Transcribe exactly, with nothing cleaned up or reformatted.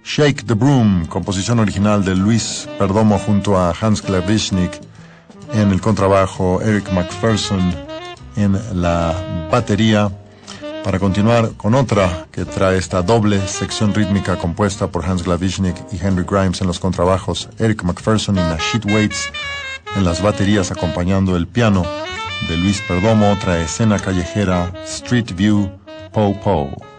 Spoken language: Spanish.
Shake the Broom, composición original de Luis Perdomo junto a Hans Klawischnik en el contrabajo, Eric McPherson en la batería, para continuar con otra que trae esta doble sección rítmica compuesta por Hans Klawischnik y Henry Grimes en los contrabajos, Eric McPherson y Nasheed Waits en las baterías acompañando el piano de Luis Perdomo, otra escena callejera, Street View, Po Po.